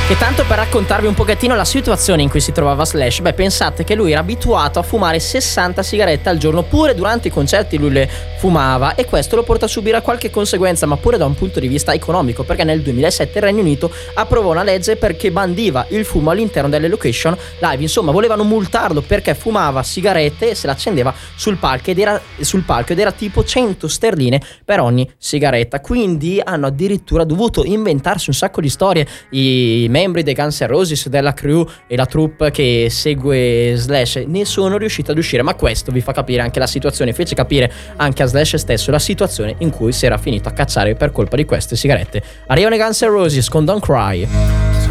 E tanto per raccontarvi un pochettino la situazione in cui si trovava Slash, pensate che lui era abituato a fumare 60 sigarette al giorno, pure durante i concerti lui le fumava, e questo lo porta a subire qualche conseguenza, ma pure da un punto di vista economico, perché nel 2007 il Regno Unito approvò una legge perché bandiva il fumo all'interno delle location live. Insomma, volevano multarlo perché fumava sigarette e se l'accendeva sul palco ed era tipo 100 sterline per ogni sigaretta. Quindi hanno addirittura dovuto inventarsi un sacco di storie i membri dei Guns N' Roses, della crew e la troupe che segue Slash ne sono riusciti ad uscire, ma questo vi fa capire anche la situazione, fece capire anche a Slash stesso la situazione in cui si era finito a cacciare per colpa di queste sigarette. Arrivano i Guns N' Roses con Don't Cry.